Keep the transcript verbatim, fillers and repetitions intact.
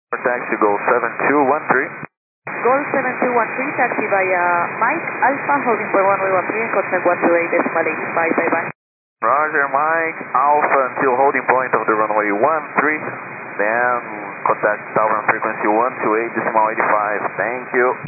Taxi Gold seven two one three. Gold seven two one three, taxi via Mike Alpha, holding for one way one three, and contact one two eight decimal eight five, bye bye. Roger, Mike Alpha until holding point of the runway one three, then contact tower frequency one two eight decimal eight five. Thank you.